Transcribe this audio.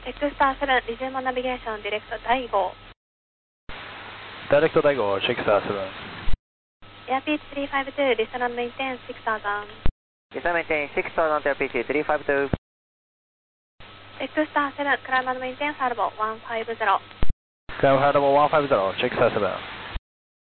Checkstar 7, resume navigation, direct Daigo. Direct Daigo, Checkstar 7. Airpeach 352, listen maintain 6000. Listen maintain 6000 to Airpeach 352. Checkstar 7, climb and maintain Harbour 150. Climb Harbour 150, Checkstar 7.